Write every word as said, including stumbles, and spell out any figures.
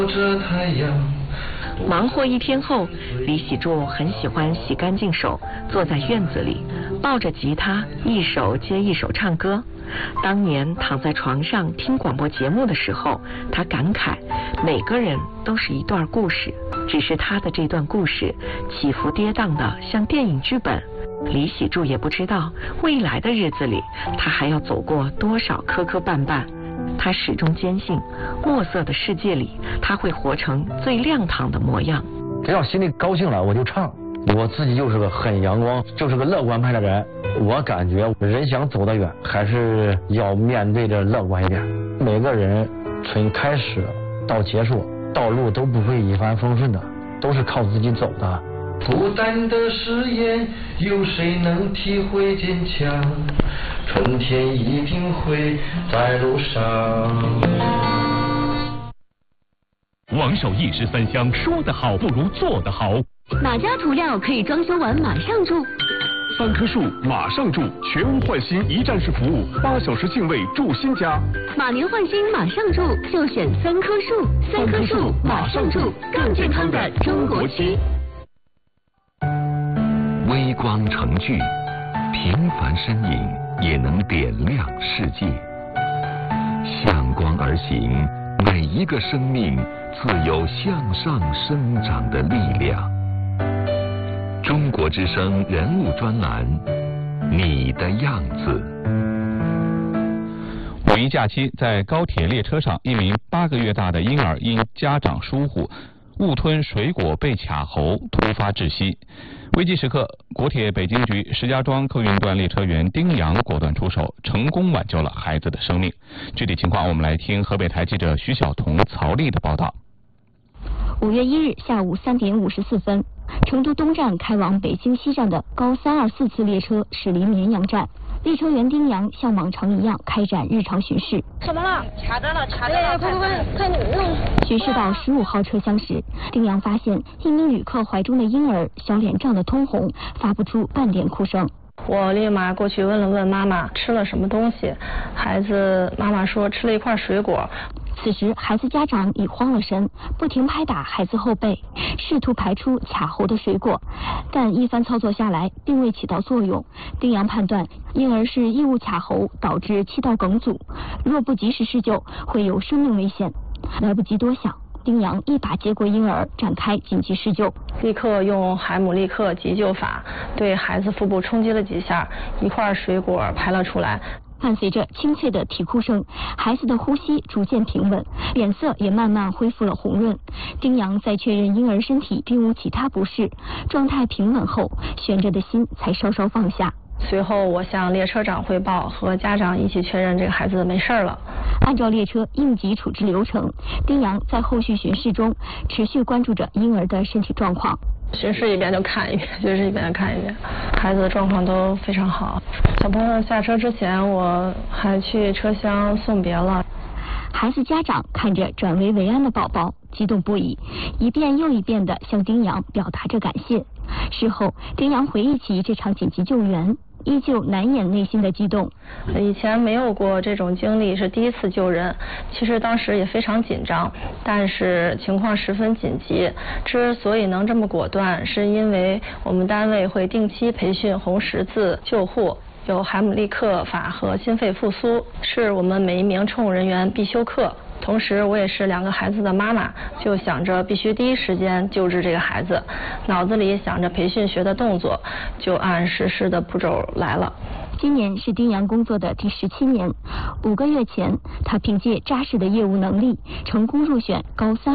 忙活一天后，李喜柱很喜欢洗干净手，坐在院子里，抱着吉他，一首接一首唱歌。当年躺在床上听广播节目的时候，他感慨，每个人都是一段故事，只是他的这段故事起伏跌宕的像电影剧本。李喜柱也不知道未来的日子里，他还要走过多少磕磕绊绊。他始终坚信，墨色的世界里，他会活成最亮堂的模样。 只要心里高兴了，我就唱。我自己就是个很阳光，就是个乐观派的人。我感觉人想走得远，还是要面对着乐观一点。每个人从开始到结束，道路都不会一帆风顺的，都是靠自己走的。 孤单的誓言，有谁能体会坚强？春天一定会在路上。 王守义十三香，说得好不如做得好。 哪家涂料可以装修完马上住？ 三棵树马上住，全屋换新一站式服务，八小时净位住新家。 马年换新马上住，就选三棵树。三棵树马上住，更健康的中国区。 微光成炬，平凡身影也能点亮世界。向光而行，每一个生命自有向上生长的力量。中国之声人物专栏，你的样子。 五一假期，在高铁列车上，一名八个月大的婴儿因家长疏忽误吞水果被卡喉，突发窒息。危急时刻，国铁北京局石家庄客运段列车员丁阳果断出手，成功挽救了孩子的生命。具体情况，我们来听河北台记者徐晓彤、曹丽的报道。 五月一日下午三点五十四分，成都东站开往北京西站的高三二四次列车驶离绵阳站。列车员丁阳像往常一样开展日常巡视。 怎么了？卡着了，卡着了！快快快，快弄！ 巡视到十五号车厢时，丁阳发现一名旅客怀中的婴儿小脸涨得通红，发不出半点哭声。 我立马过去问了问妈妈吃了什么东西，孩子妈妈说吃了一块水果。 此时孩子家长已慌了神，不停拍打孩子后背，试图排出卡喉的水果，但一番操作下来并未起到作用。丁阳判断婴儿是异物卡喉导致气道梗阻，若不及时施救会有生命危险。来不及多想，丁阳一把接过婴儿，展开紧急施救， 立刻用海姆立克急救法对孩子腹部冲击了几下，一块水果排了出来。 伴随着清脆的啼哭声，孩子的呼吸逐渐平稳，脸色也慢慢恢复了红润。丁阳在确认婴儿身体并无其他不适，状态平稳后，悬着的心才稍稍放下。 随后我向列车长汇报，和家长一起确认这个孩子没事了。 按照列车应急处置流程，丁阳在后续巡视中持续关注着婴儿的身体状况。 巡视一遍就看一遍，巡视一遍就看一遍，孩子的状况都非常好。小朋友下车之前，我还去车厢送别了。 孩子家长看着转危为安的宝宝，激动不已，一遍又一遍地向丁阳表达着感谢。事后，丁阳回忆起这场紧急救援，依旧难掩内心的激动。 以前没有过这种经历，是第一次救人，其实当时也非常紧张，但是情况十分紧急。之所以能这么果断，是因为我们单位会定期培训红十字救护，有海姆立克法和心肺复苏，是我们每一名乘务人员必修课。同时我也是两个孩子的妈妈，就想着必须第一时间救治这个孩子，脑子里想着培训学的动作，就按实施的步骤来了。 今年是丁阳工作的第十七年，五个月前他凭借扎实的业务能力成功入选高三